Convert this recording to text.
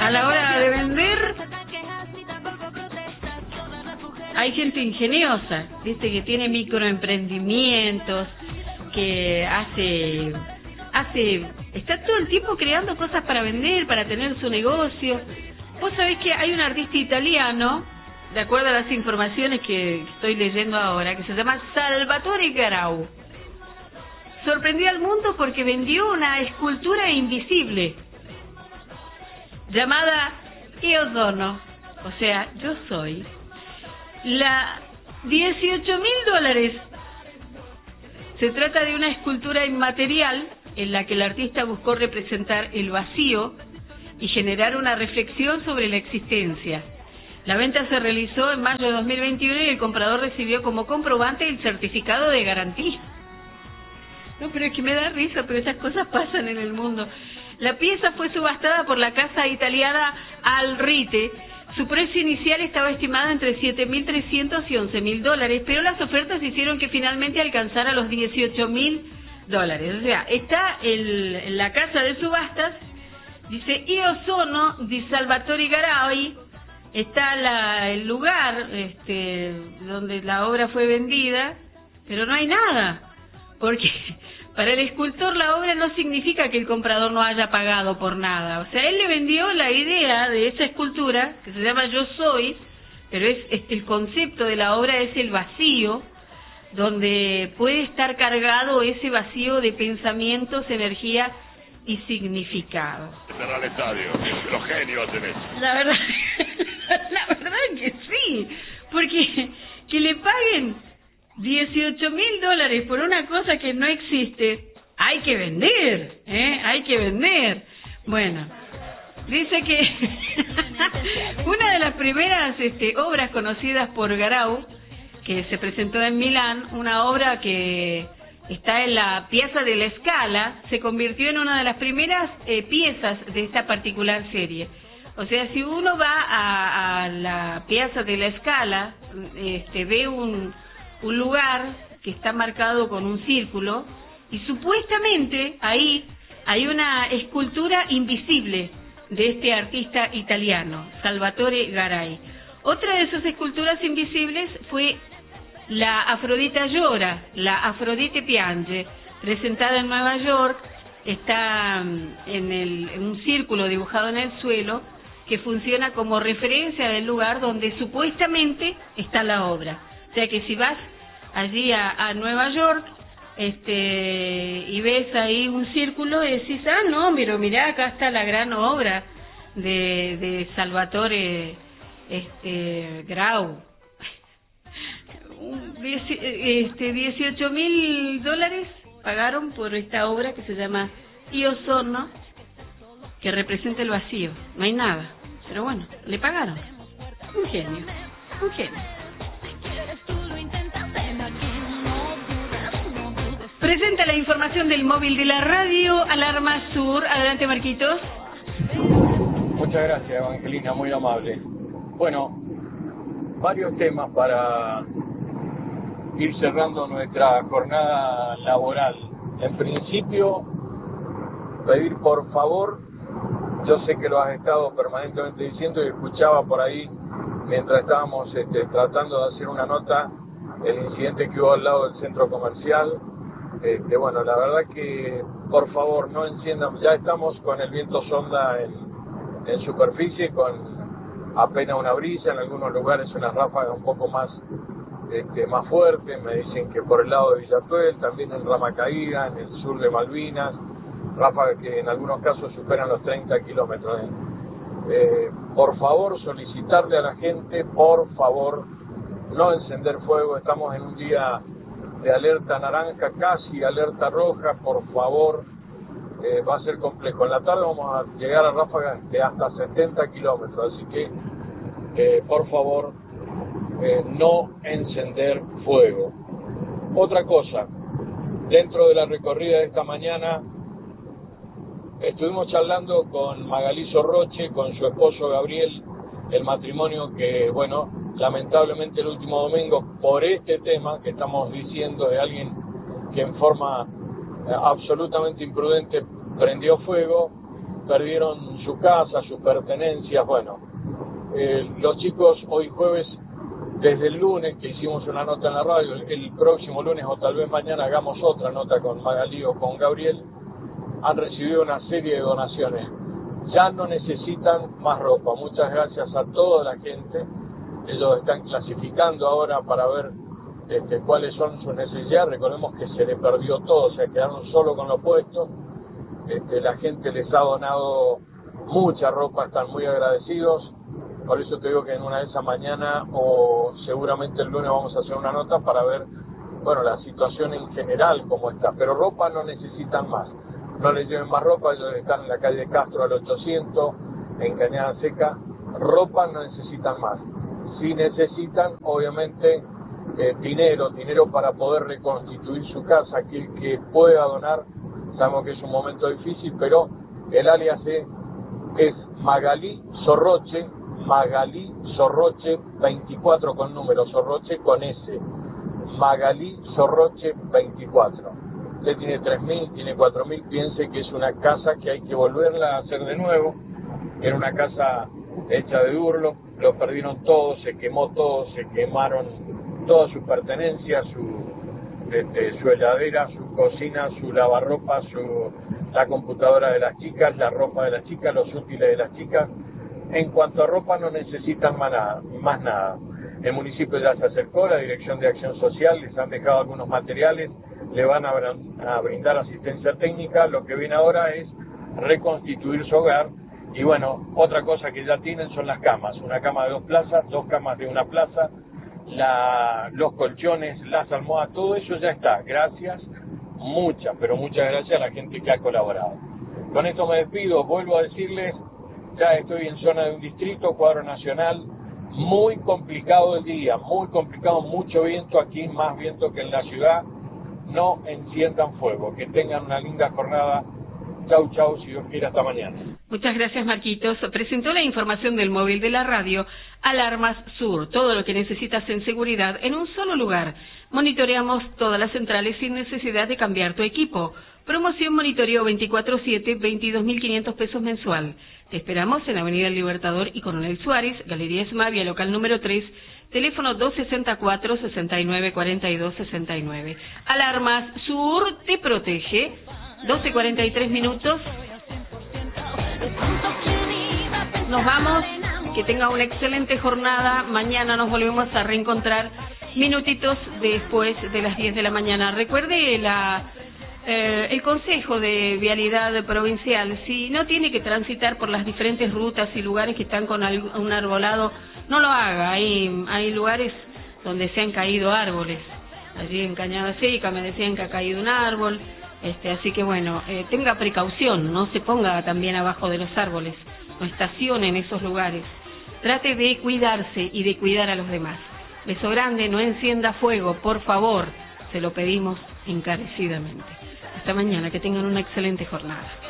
a la hora de vender hay gente ingeniosa, viste, que tiene microemprendimientos, que está todo el tiempo creando cosas para vender, para tener su negocio. Vos sabés que hay un artista italiano, de acuerdo a las informaciones que estoy leyendo ahora, que se llama Salvatore Garau. Sorprendió al mundo porque vendió una escultura invisible llamada Io sono, o sea, yo soy, la $18.000. Se trata de una escultura inmaterial en la que el artista buscó representar el vacío y generar una reflexión sobre la existencia. La venta se realizó en mayo de 2021 y el comprador recibió como comprobante el certificado de garantía. No, pero es que me da risa, pero esas cosas pasan en el mundo. La pieza fue subastada por la casa italiana Alrite. Su precio inicial estaba estimado entre $7.300 y $11.000, pero las ofertas hicieron que finalmente alcanzara los $18.000. O sea, está en la casa de subastas, dice Io sono di Salvatore Garau, está el lugar donde la obra fue vendida, pero no hay nada, porque para el escultor la obra no significa que el comprador no haya pagado por nada. O sea, él le vendió la idea de esa escultura, que se llama Yo Soy, pero el concepto de la obra es el vacío, donde puede estar cargado ese vacío de pensamientos, energía y significado. Cerrar el estadio, los genios hacen eso. La verdad que sí, porque que le paguen $18.000 por una cosa que no existe, hay que vender, hay que vender. Bueno, dice que una de las primeras obras conocidas por Garau, que se presentó en Milán, una obra que está en la Piazza della Scala, se convirtió en una de las primeras piezas de esta particular serie. O sea, si uno va a la Piazza della Scala, ve un lugar que está marcado con un círculo y supuestamente ahí hay una escultura invisible de este artista italiano, Salvatore Garau. Otra de sus esculturas invisibles fue la Afrodita llora, la Afrodite piange, presentada en Nueva York. Está en un círculo dibujado en el suelo que funciona como referencia del lugar donde supuestamente está la obra. O sea que si vas allí a Nueva York y ves ahí un círculo y decís, no, pero mirá, acá está la gran obra de Salvatore Garau. $18.000 pagaron por esta obra que se llama Io sono, que representa el vacío. No hay nada, pero bueno, le pagaron. Un genio, un genio. Presenta la información del móvil de la radio Alarma Sur. Adelante, Marquitos. Muchas gracias, Evangelina, muy amable. Bueno, varios temas para ir cerrando nuestra jornada laboral. En principio, pedir por favor, yo sé que lo has estado permanentemente diciendo y escuchaba por ahí mientras estábamos tratando de hacer una nota, el incidente que hubo al lado del centro comercial. Bueno, la verdad que por favor no enciendan, ya estamos con el viento sonda en superficie, con apenas una brisa, en algunos lugares una ráfaga un poco más fuerte. Me dicen que por el lado de Villatuel, también en Rama Caída, en el sur de Malvinas, ráfagas que en algunos casos superan los 30 kilómetros. Por favor, solicitarle a la gente, por favor, no encender fuego. Estamos en un día de alerta naranja, casi alerta roja. Por favor, va a ser complejo. En la tarde vamos a llegar a ráfagas de hasta 70 kilómetros, así que por favor, no encender fuego. Otra cosa, dentro de la recorrida de esta mañana estuvimos charlando con Magalí Sorroche, con su esposo Gabriel, el matrimonio que, bueno, lamentablemente el último domingo, por este tema que estamos diciendo de alguien que en forma absolutamente imprudente prendió fuego, perdieron su casa, sus pertenencias. Bueno, los chicos hoy jueves, desde el lunes que hicimos una nota en la radio, el próximo lunes o tal vez mañana hagamos otra nota con Magalí o con Gabriel, han recibido una serie de donaciones. Ya no necesitan más ropa. Muchas gracias a toda la gente. Ellos están clasificando ahora para ver cuáles son sus necesidades. Recordemos que se les perdió todo, o sea, quedaron solo con lo puesto. La gente les ha donado mucha ropa, están muy agradecidos. Por eso te digo que en una de esas mañana o seguramente el lunes vamos a hacer una nota para ver, bueno, la situación en general cómo está. Pero ropa no necesitan más. No les lleven más ropa, ellos están en la calle Castro al 800, en Cañada Seca. Ropa no necesitan más. Si necesitan, obviamente, dinero para poder reconstituir su casa. Aquel que pueda donar, sabemos que es un momento difícil, pero el alias es Magalí Sorroche, 24 con número, Sorroche con S, Magalí Sorroche 24. Usted tiene 3.000, tiene 4.000, piense que es una casa que hay que volverla a hacer de nuevo. Era una casa hecha de Durlo, lo perdieron todo, se quemó todo, se quemaron todas sus pertenencias, su heladera, su cocina, su lavarropa, la computadora de las chicas, la ropa de las chicas, los útiles de las chicas. En cuanto a ropa no necesitan más nada. El municipio ya se acercó, la Dirección de Acción Social, les han dejado algunos materiales, le van a brindar asistencia técnica. Lo que viene ahora es reconstituir su hogar. Y bueno, otra cosa que ya tienen son las camas, una cama de 2 plazas, 2 camas de 1 plaza, los colchones, las almohadas, todo eso ya está. Gracias, muchas gracias a la gente que ha colaborado. Con esto me despido, vuelvo a decirles, ya estoy en zona de un distrito, cuadro nacional, muy complicado el día, muy complicado, mucho viento aquí, más viento que en la ciudad. No enciendan fuego, que tengan una linda jornada. Chau, si Dios quiere, hasta mañana. Muchas gracias, Marquitos. Presentó la información del móvil de la radio, Alarmas Sur. Todo lo que necesitas en seguridad en un solo lugar. Monitoreamos todas las centrales sin necesidad de cambiar tu equipo. Promoción monitoreo 24/7, 22.500 pesos mensual. Te esperamos en Avenida El Libertador y Coronel Suárez, Galería Esmavia, local número 3, teléfono 264-6942-69. Alarmas Sur te protege. 12:43 minutos. Nos vamos. Que tenga una excelente jornada. Mañana nos volvemos a reencontrar minutitos después de las 10 de la mañana. Recuerde el Consejo de Vialidad Provincial. Si no tiene que transitar por las diferentes rutas y lugares que están con un arbolado, no lo haga. Hay lugares donde se han caído árboles. Allí en Cañada Seca me decían que ha caído un árbol. Así que bueno, tenga precaución, no se ponga también abajo de los árboles, no estacione en esos lugares. Trate de cuidarse y de cuidar a los demás. Beso grande, no encienda fuego, por favor, se lo pedimos encarecidamente. Hasta mañana, que tengan una excelente jornada.